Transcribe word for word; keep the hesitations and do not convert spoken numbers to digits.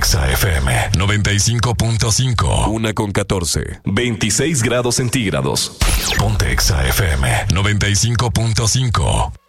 Exa F M noventa y cinco punto cinco. Una con catorce. veintiséis grados centígrados. Ponte Exa F M noventa y cinco punto cinco.